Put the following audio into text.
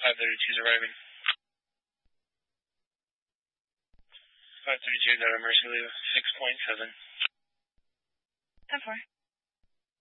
532 is arriving. 532 is out of Mercy, leave 6.7. 10-4.